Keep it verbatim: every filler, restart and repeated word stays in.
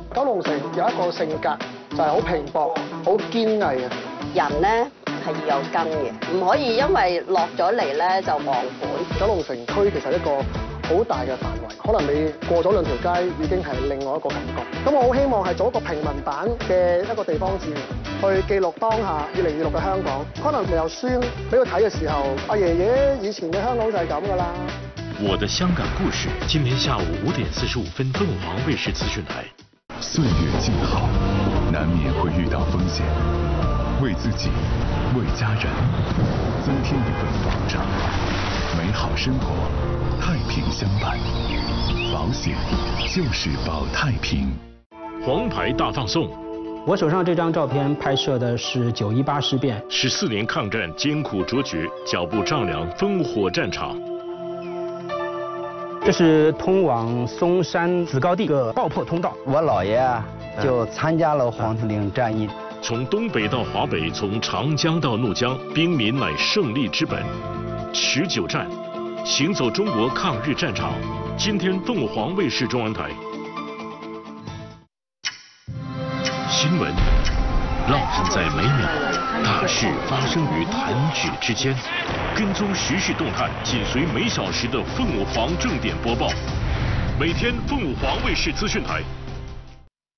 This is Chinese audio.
九龍城有一個性格就係好拼搏、好堅毅嘅。 人咧係要有根嘅，唔可以因為落咗嚟咧就忘本。 九龍城區其實一個好大嘅範圍，可能你過咗兩條街已經係另外一個感覺。咁我好希望係做一個平民版嘅一個地方志，去記錄當下二零二六嘅香港。可能你有孫俾佢睇嘅時候，阿爺爺以前嘅香港就係咁㗎啦。 我的香港故事，今天下午五點四十五分，鳳凰衛視資訊台。 歲月靜好，難免會遇到風險，為自己，為家人，增添一份保障，美好生活，太平相伴。保險就是保太平。 黃牌大放送。 我手上這張照片拍攝的是九一八事變。 十四年抗戰艱苦卓絕，腳步丈量烽火戰場。 這是通往嵩山子高地的爆破通道。 我姥爺啊，就參加了黃土嶺戰役。 從東北到華北，從長江到怒江，兵民乃勝利之本。持久戰，行走中國抗日戰場。今天鳳凰衛視中文台。新聞，浪漫在每秒，大事發生於彈指之間。跟蹤時事動態，緊隨每小時的鳳凰正點播報。每天鳳凰衛視資訊台